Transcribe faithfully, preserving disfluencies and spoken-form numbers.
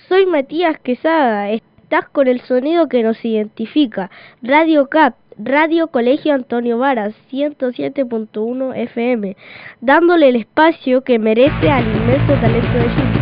Soy Matías Quesada, estás con el sonido que nos identifica. Radio C A P, Radio Colegio Antonio Varas, ciento siete punto uno F M, dándole el espacio que merece al inmenso talento de Chile.